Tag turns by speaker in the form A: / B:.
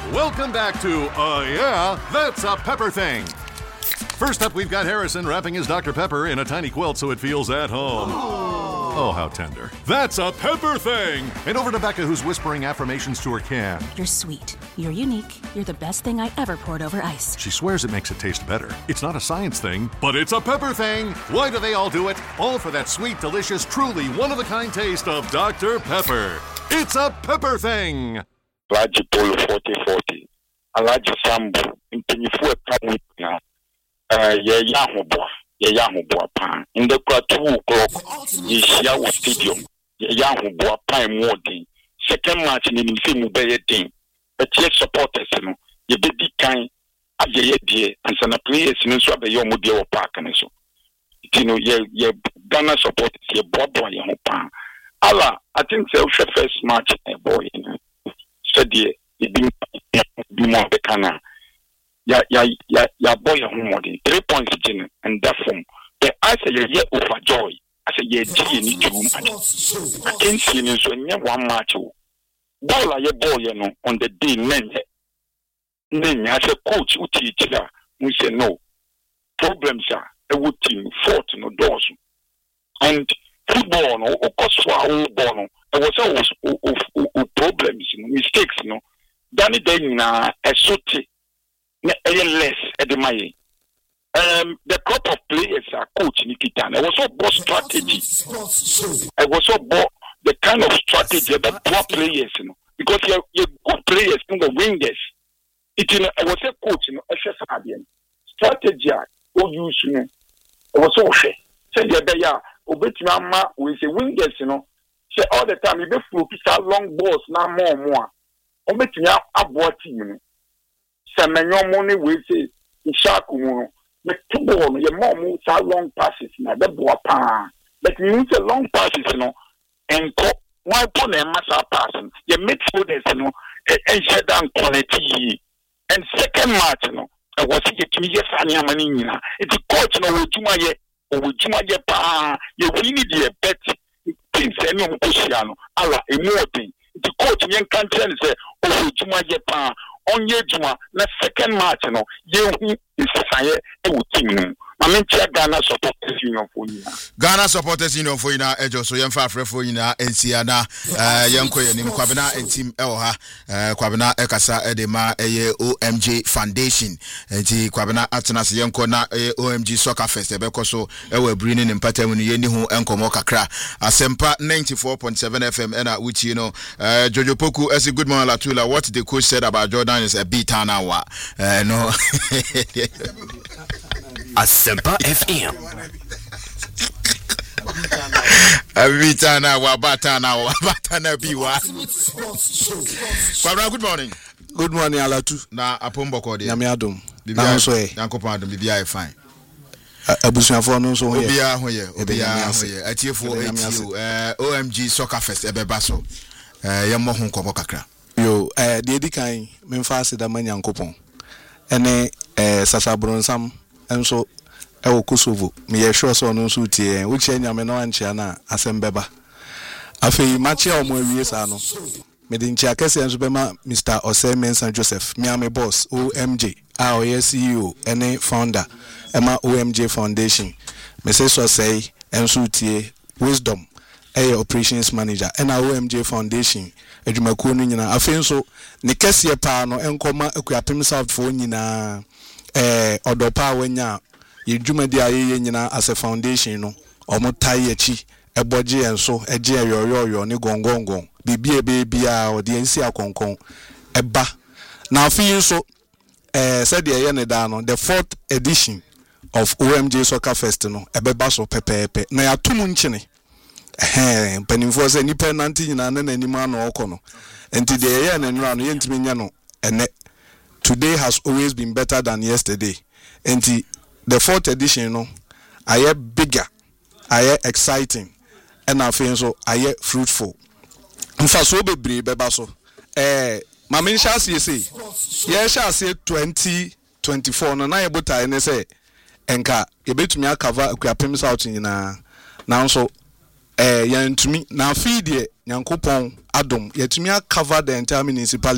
A: Welcome back to Yeah, That's a Pepper Thing. First up, we've got Harrison wrapping his Dr. Pepper in a tiny quilt so it feels at home. Oh, how tender. That's a Pepper Thing! And over to Becca, who's whispering affirmations to her can.
B: You're sweet. You're unique. You're the best thing I ever poured over ice.
A: She swears it makes it taste better. It's not a science thing, but it's a Pepper Thing! Why do they all do it? All for that sweet, delicious, truly one-of-a-kind taste of Dr. Pepper. It's a Pepper Thing!
C: Alaji Polo 4040. Alaji Sambo. Impenifu Epani na. Yahubwa pan. In the 2 o'clock, Yishia Stadium. Yahubwa pan more day. Second match in the film Bay team. But yes, supporters, you be the kind of the year and some players in so the Yomudio Park and so. Ye Ghana supporters, ye Bob Boy pan. Allah, I think the first match a boy. Said ye be more the canna. Ya boy home 3 points in and that form. The I say ye overjoy. I say ye G need to I can't see you so near 1 match. Ball a boy on the day men as a coach who teach her. We say no. Problems are a wood team, fought no doors. And football no or cost for our ball. There was always problems, mistakes, Danny Dana a sooty. Less at the May. The crop of players are coach Nikitan. I was so both strategy. I was so both the kind of strategy that poor players, because you good players, the wingers. I was a coach, strategy. Oh, use I was so fair. Say the Obetimama with the wingers, say all the time. You be focus on long balls now more. Obetimama abort team. Semenyo money we say Ishaku the football your mom sa long passes na the boa pa but you use long passes and why put a mass passing your midfielders and shut down quality and second match I was it me yes money it's a coach Ojuma pa you really the bet things any Oceano ala a more thing the coach yen can't say Ojuma pa onye juma na second match yehu isaye e wo team Ghana Supporters Union for you.
D: Ghana Supporters Union for you now, Ejo, so young far for you now, NCANA, young Koyanim, Kwabena, and Team Elha, Kwabena Ekasa Edema, OMG Foundation, and T Kwabena Atanas Young Kona, OMG Soccer Fest, Ebekoso, Ewe Brinning and Patem, Yenihu, and Komokakra, Asempa 94.7 FM, and which Jojo Poku, as a good morning, Latula, what the coach said about Jordan is a beat an hour. No.
E: Asempa FM.
D: Abitana wabatana biwa. Good morning.
F: Good morning, Alatu.
D: Na apombo kodi.
F: Nyame adom.
D: Na so e. Yankopon adom bibia e fine.
F: Abusuafo no so ho ye.
D: Obia ho ye. Atiefo OMG Soccer Fest ebeba so. Yemmo ho nkomo kakra.
F: Yo, de edikan memfa aseda manyankopon. Ene sasabronsam enso ewo Kosovo me ye sure so no so tie uche nyame no anchia na asembeba afei machi omo awie sa no me de nchia kese enso bema Mr. Osei Mensah Joseph me am boss OMG CEO ene founder ema OMG Foundation me say so say enso tie wisdom operations manager ena OMG Foundation adwumakuo no nyina afei nso ne kese pa no enkoma akuapem South for nyina odopa wanya yedwumadi aye nyina as a foundation no omotai achi eboje enso eje yoyoyo ne gongongon bibia odi ensi akonkon eba na afi nso said ye ne da no the 4th edition of OMG Soccer Fest no ebeba so pepepe na yatum nchine penimfo se nipa nanti nyina na nanima na okono enti de ye ne nra no yentimi nya no ene today has always been better than yesterday. And the 4th edition, I bigger, I exciting, and I feel so I fruitful. In fact, so be brave, Bebaso. Mamma shall say, yes, shall say 2024. No, I but I say, Enka, a bit me a cover a pims out in now so. Yan to me now feed ye, Yankopon, Adam, yet me a cover the entire municipality.